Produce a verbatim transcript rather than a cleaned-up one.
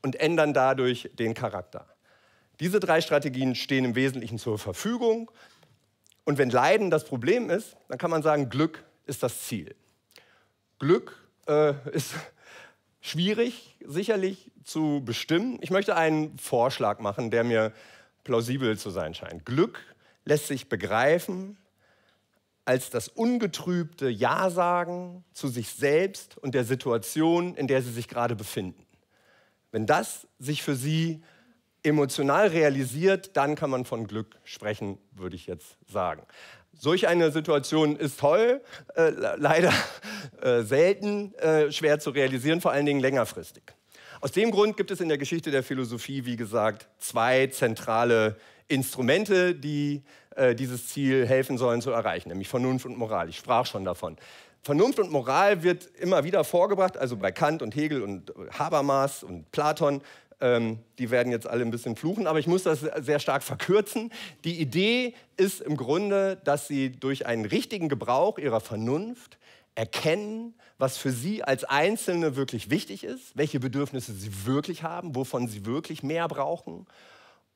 und ändern dadurch den Charakter. Diese drei Strategien stehen im Wesentlichen zur Verfügung. Und wenn Leiden das Problem ist, dann kann man sagen, Glück ist das Ziel. Glück äh, ist schwierig, sicherlich zu bestimmen. Ich möchte einen Vorschlag machen, der mir plausibel zu sein scheint. Glück lässt sich begreifen als das ungetrübte Ja-Sagen zu sich selbst und der Situation, in der Sie sich gerade befinden. Wenn das sich für Sie emotional realisiert, dann kann man von Glück sprechen, würde ich jetzt sagen. Solch eine Situation ist toll, äh, leider äh, selten, äh, schwer zu realisieren, vor allen Dingen längerfristig. Aus dem Grund gibt es in der Geschichte der Philosophie, wie gesagt, zwei zentrale Instrumente, die äh, dieses Ziel helfen sollen zu erreichen, nämlich Vernunft und Moral. Ich sprach schon davon. Vernunft und Moral wird immer wieder vorgebracht, also bei Kant und Hegel und Habermas und Platon. Ähm, die werden jetzt alle ein bisschen fluchen, aber ich muss das sehr stark verkürzen. Die Idee ist im Grunde, dass sie durch einen richtigen Gebrauch ihrer Vernunft erkennen, was für sie als Einzelne wirklich wichtig ist, welche Bedürfnisse sie wirklich haben, wovon sie wirklich mehr brauchen